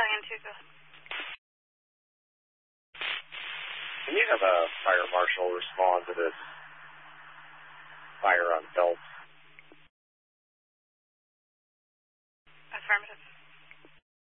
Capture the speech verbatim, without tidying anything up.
Battalion two, go ahead. Can you have a fire marshal respond to this fire on Phelps? Affirmative.